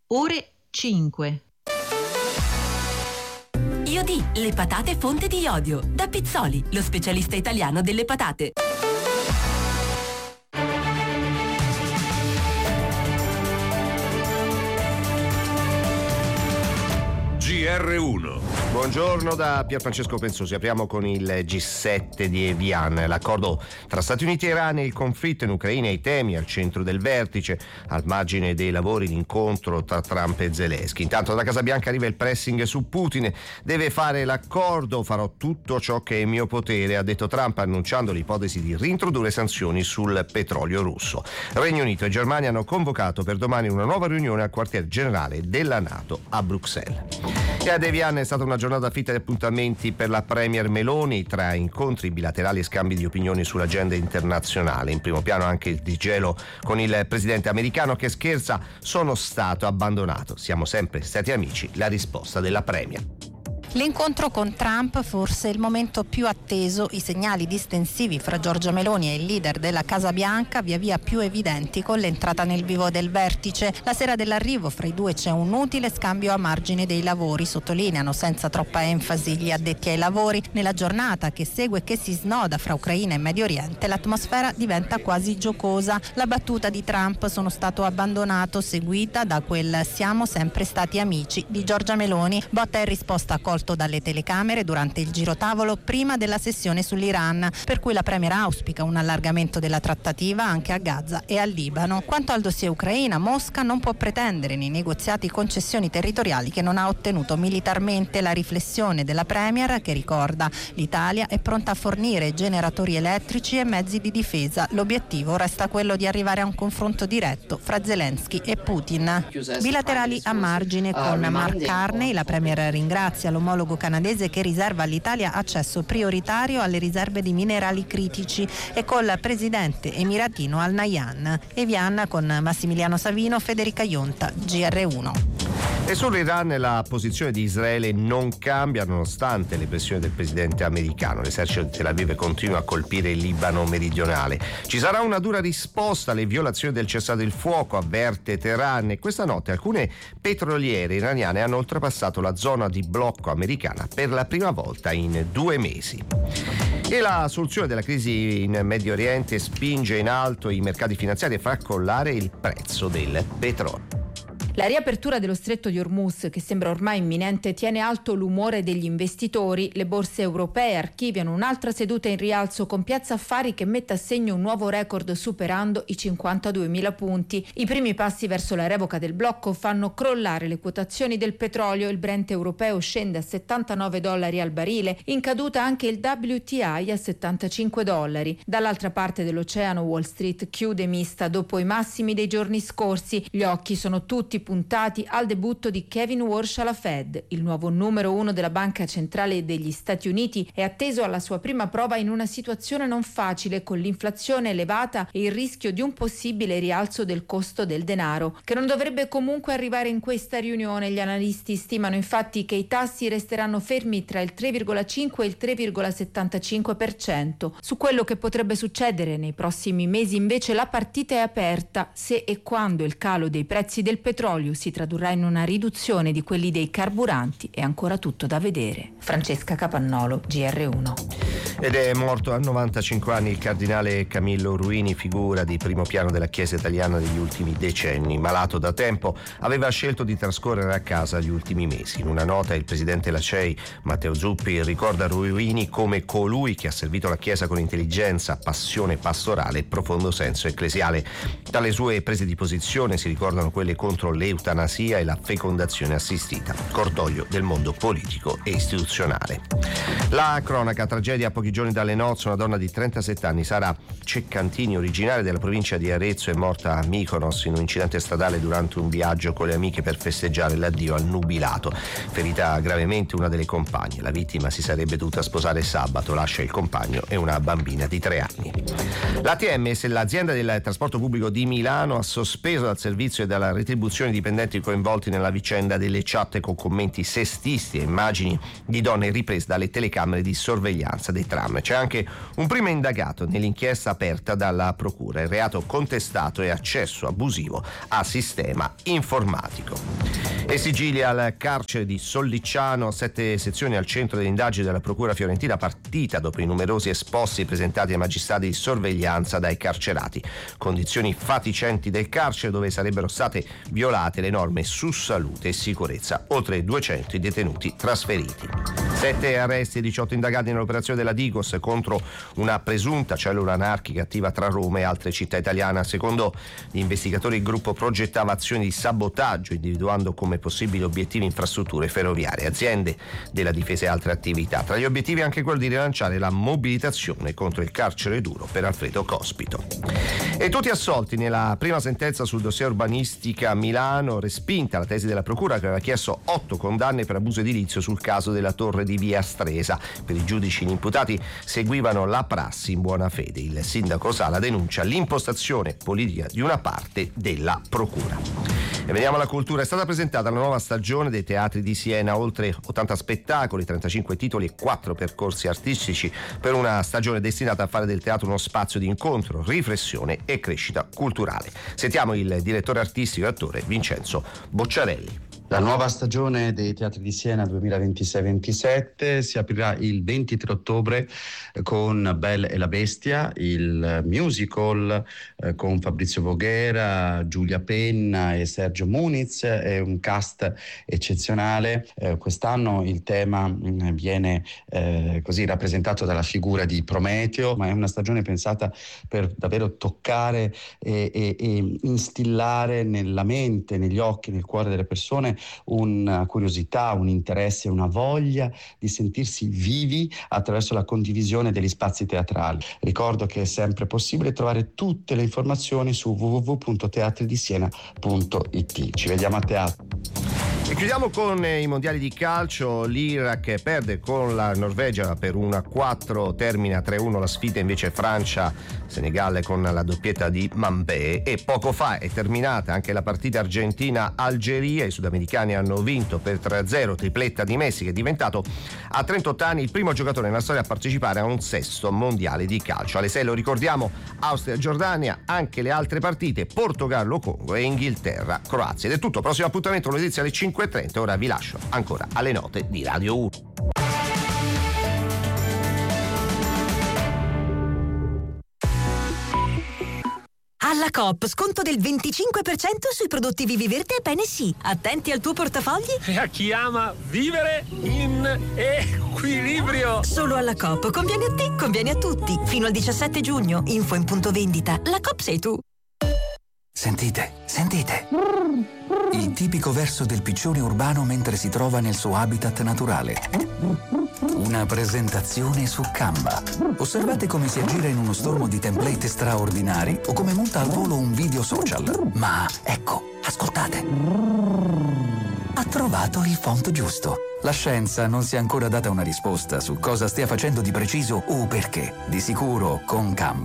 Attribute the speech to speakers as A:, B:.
A: ore 5.
B: Iodi, le patate fonte di iodio. Da Pizzoli, lo specialista italiano delle patate.
C: GR1.
D: Buongiorno da Pierfrancesco Pensosi. Apriamo con il G7 di Evian. L'accordo tra Stati Uniti e Iran e il conflitto in Ucraina e i temi al centro del vertice, al margine dei lavori l'incontro tra Trump e Zelensky. Intanto da Casa Bianca arriva il pressing su Putin. Deve fare l'accordo, farò tutto ciò che è in mio potere, ha detto Trump, annunciando l'ipotesi di reintrodurre sanzioni sul petrolio russo. Regno Unito e Germania hanno convocato per domani una nuova riunione al quartier generale della NATO a Bruxelles. E ad Evian è stata una giornata fitta di appuntamenti per la Premier Meloni, tra incontri bilaterali e scambi di opinioni sull'agenda internazionale. In primo piano anche il disgelo con il presidente americano che scherza: sono stato abbandonato, siamo sempre stati amici, la risposta della Premier.
E: L'incontro con Trump forse il momento più atteso, i segnali distensivi fra Giorgia Meloni e il leader della Casa Bianca via via più evidenti con l'entrata nel vivo del vertice. La sera dell'arrivo fra i due c'è un utile scambio a margine dei lavori, sottolineano senza troppa enfasi gli addetti ai lavori. Nella giornata che segue e che si snoda fra Ucraina e Medio Oriente l'atmosfera diventa quasi giocosa. La battuta di Trump "sono stato abbandonato" seguita da quel "siamo sempre stati amici" di Giorgia Meloni, botta e risposta accolto dalle telecamere durante il girotavolo prima della sessione sull'Iran, per cui la Premier auspica un allargamento della trattativa anche a Gaza e al Libano. Quanto al dossier Ucraina, Mosca non può pretendere nei negoziati concessioni territoriali che non ha ottenuto militarmente. La riflessione della Premier, che ricorda: l'Italia è pronta a fornire generatori elettrici e mezzi di difesa. L'obiettivo resta quello di arrivare a un confronto diretto fra Zelensky e Putin. Bilaterali a margine con Mark Carney, la Premier ringrazia l'omologo canadese che riserva all'Italia accesso prioritario alle riserve di minerali critici, e col presidente emiratino Al Nahyan. Evian con Massimiliano Savino, Federica Ionta, GR1.
D: E sull'Iran la posizione di Israele non cambia nonostante le pressioni del presidente americano. L'esercito di Tel Aviv continua a colpire il Libano meridionale. Ci sarà una dura risposta alle violazioni del cessate il fuoco, avverte Teheran, e questa notte alcune petroliere iraniane hanno oltrepassato la zona di blocco americana per la prima volta in 2 mesi. E la soluzione della crisi in Medio Oriente spinge in alto i mercati finanziari e fa crollare il prezzo del petrolio.
F: La riapertura dello stretto di Hormuz, che sembra ormai imminente, tiene alto l'umore degli investitori. Le borse europee archiviano un'altra seduta in rialzo con Piazza Affari che mette a segno un nuovo record superando i 52.000 punti. I primi passi verso la revoca del blocco fanno crollare le quotazioni del petrolio. Il Brent europeo scende a $79 al barile, in caduta anche il WTI a $75. Dall'altra parte dell'oceano Wall Street chiude mista dopo i massimi dei giorni scorsi. Gli occhi sono tutti puntati al debutto di Kevin Warsh alla Fed. Il nuovo numero 1 della Banca Centrale degli Stati Uniti è atteso alla sua prima prova in una situazione non facile, con l'inflazione elevata e il rischio di un possibile rialzo del costo del denaro, che non dovrebbe comunque arrivare in questa riunione. Gli analisti stimano infatti che i tassi resteranno fermi tra il 3,5 e il 3,75%. Su quello che potrebbe succedere nei prossimi mesi invece la partita è aperta. Se e quando il calo dei prezzi del petrolio si tradurrà in una riduzione di quelli dei carburanti è ancora tutto da vedere. Francesca Capannolo, GR1.
D: Ed è morto a 95 anni il cardinale Camillo Ruini, figura di primo piano della Chiesa italiana degli ultimi decenni. Malato da tempo, aveva scelto di trascorrere a casa gli ultimi mesi. In una nota il presidente della CEI, Matteo Zuppi, ricorda Ruini come colui che ha servito la Chiesa con intelligenza, passione pastorale e profondo senso ecclesiale. Dalle sue prese di posizione si ricordano quelle contro l'eutanasia e la fecondazione assistita, cordoglio del mondo politico e istituzionale. La cronaca: tragedia a pochi giorni dalle nozze. Una donna di 37 anni, Sara Ceccantini, originaria della provincia di Arezzo, è morta a Mykonos in un incidente stradale durante un viaggio con le amiche per festeggiare l'addio al nubilato. Ferita gravemente una delle compagne. La vittima si sarebbe dovuta sposare sabato, lascia il compagno e una bambina di 3 anni. L'ATM, l'azienda del trasporto pubblico di Milano, ha sospeso dal servizio e dalla retribuzione dipendenti coinvolti nella vicenda delle chat con commenti sessisti e immagini di donne riprese dalle telecamere di sorveglianza dei tram. C'è anche un primo indagato nell'inchiesta aperta dalla procura. Il reato contestato è accesso abusivo a sistema informatico. E sigilli al carcere di Sollicciano, 7 sezioni al centro delle indagini della procura fiorentina, partita dopo i numerosi esposti presentati ai magistrati di sorveglianza dai carcerati. Condizioni fatiscenti del carcere dove sarebbero state violate le norme su salute e sicurezza. Oltre 200 i detenuti trasferiti. 7 arresti e 18 indagati nell'operazione della Digos contro una presunta cellula anarchica attiva tra Roma e altre città italiane. Secondo gli investigatori il gruppo progettava azioni di sabotaggio individuando come possibili obiettivi infrastrutture ferroviarie, aziende della difesa e altre attività. Tra gli obiettivi anche quello di rilanciare la mobilitazione contro il carcere duro per Alfredo Cospito. E tutti assolti nella prima sentenza sul dossier urbanistica a Milano, respinta la tesi della procura che aveva chiesto 8 condanne per abuso edilizio sul caso della torre di via Stresa. Per i giudici gli imputati seguivano la prassi in buona fede. Il sindaco Sala denuncia l'impostazione politica di una parte della procura. E veniamo alla cultura. È stata presentata la nuova stagione dei teatri di Siena, oltre 80 spettacoli, 35 titoli e 4 percorsi artistici per una stagione destinata a fare del teatro uno spazio di incontro, riflessione e crescita culturale. Sentiamo il direttore artistico e attore Vincenzo Bocciarelli.
A: La nuova stagione dei Teatri di Siena 2026-27 si aprirà il 23 ottobre con Belle e la Bestia, il musical con Fabrizio Voghera, Giulia Penna e Sergio Muniz. È un cast eccezionale. Quest'anno il tema viene così rappresentato dalla figura di Prometeo, ma è una stagione pensata per davvero toccare e instillare nella mente, negli occhi, nel cuore delle persone una curiosità, un interesse, una voglia di sentirsi vivi attraverso la condivisione degli spazi teatrali. Ricordo che è sempre possibile trovare tutte le informazioni su www.teatridisiena.it. Ci vediamo a teatro.
D: E chiudiamo con i mondiali di calcio. L'Iraq perde con la Norvegia per 1-4, termina 3-1 la sfida, invece Francia-Senegal con la doppietta di Mbappé. E poco fa è terminata anche la partita Argentina-Algeria. I sudamericani hanno vinto per 3-0, tripletta di Messi, che è diventato a 38 anni il primo giocatore nella storia a partecipare a un 6° mondiale di calcio. Alle 6 lo ricordiamo, Austria-Giordania, anche le altre partite Portogallo-Congo e Inghilterra-Croazia. Ed è tutto, prossimo appuntamento lunedì alle 5:30. Ora vi lascio ancora alle note di Radio 1.
G: Alla Coop, sconto del 25% sui prodotti Viviverde e PNC. Attenti al tuo portafogli.
H: E a chi ama vivere in equilibrio.
G: Solo alla Coop. Conviene a te, conviene a tutti. Fino al 17 giugno. Info in punto vendita. La Coop sei tu.
I: Sentite. Il tipico verso del piccione urbano mentre si trova nel suo habitat naturale. Una presentazione su Canva. Osservate come si aggira in uno stormo di template straordinari o come monta al volo un video social. Ma ecco, ascoltate. Ha trovato il font giusto. La scienza non si è ancora data una risposta su cosa stia facendo di preciso o perché. Di sicuro, con Canva